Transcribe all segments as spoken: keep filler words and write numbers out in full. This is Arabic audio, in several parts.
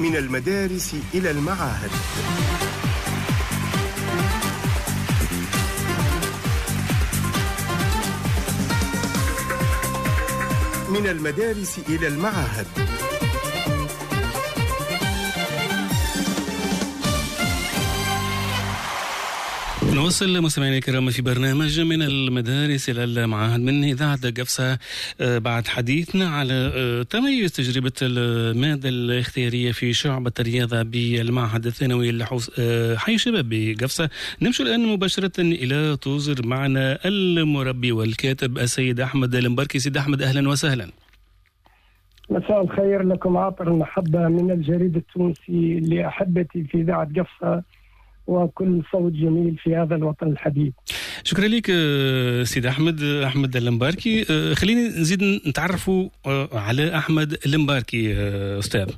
من المدارس إلى المعاهد. من المدارس إلى المعاهد. نوصل مستمعينا الكرام في برنامج من المدارس إلى المعاهد من إذاعة قفصة بعد حديثنا على تميز تجربة المادة الاختيارية في شعبة الرياضة بالمعهد الثانوي حي شباب بقفصة. نمشي الآن مباشرة إلى توزر معنا المربي والكاتب السيد أحمد المباركي. سيد أحمد أهلا وسهلا. مساء الخير لكم. عاطر المحبة من الجريد التونسي لأحبتي في إذاعة قفصة وكل صوت جميل في هذا الوطن الحبيب. شكرا لك سيد أحمد أحمد المباركي. خليني نزيد نتعرفوا على أحمد المباركي أستاذ.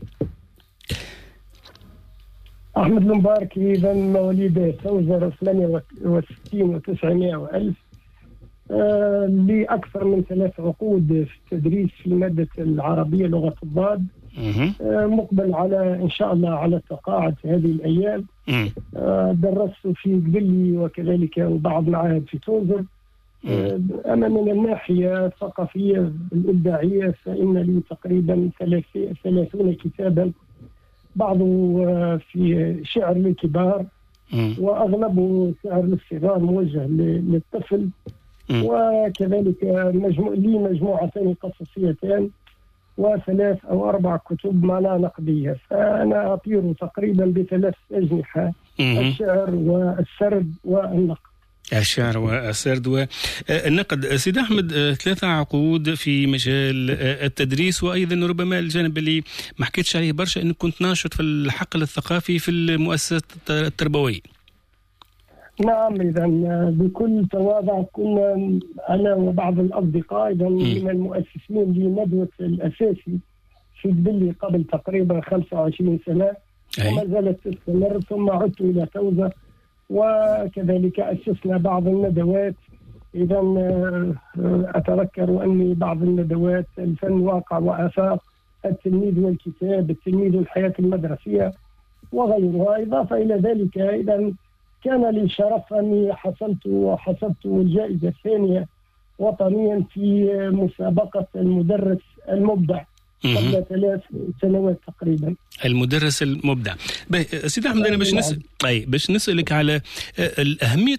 أحمد المباركي إذا مواليد توزر ثمانية وستين وتسعمائة وألف، آه لأكثر من ثلاث عقود في التدريس في مادة العربية لغة الضاد. آه مقبل على إن شاء الله على التقاعد في هذه الأيام. آه درست في قبلي وكذلك بعض معاهد في توزر. آه أما من الناحية الثقافية الإبداعية فإن لي تقريبا ثلاثون كتابا، بعضه آه في شعر للكبار وأغلبه شعر للصغار موجه للطفل، وكذلك مجموع لي مجموعتين قصصيتان وثلاث أو أربع كتب معناها نقدية. فأنا أطير تقريبا بثلاث أجنحة، الشعر والسرد والنقد. الشعر والسرد والنقد. سيد أحمد، ثلاثة عقود في مجال التدريس، وأيضا ربما الجانب اللي ما حكيتش عليه برشا أنك كنت ناشط في الحقل الثقافي في المؤسسات التربوية. نعم، إذا بكل تواضع كنا أنا وبعض الأصدقاء إذا من المؤسسين لندوة الأساسي في دبلي قبل تقريبا خمسة وعشرين سنة، وما زالت تستمر. ثم عدت إلى توزة وكذلك أسسنا بعض الندوات. إذا أتذكر أني بعض الندوات الفن واقع وآفاق، التلميذ والكتاب، التلميذ والحياة المدرسية وغيرها. إضافة إلى ذلك إذا كان لي شرف أني حصلت وحصلت الجائزة الثانية وطنيا في مسابقة المدرس المبدع قبل ثلاث سنوات تقريبا. المدرس المبدع. سيدي أحمد، أنا باش نسأل أي باش نسألك على الأهمية